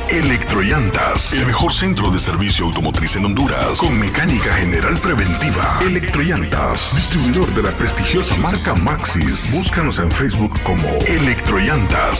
Electrollantas, el mejor centro de servicio automotriz en Honduras, con mecánica general preventiva. Electrollantas, distribuidor de la prestigiosa marca Maxis. Búscanos en Facebook como Electrollantas.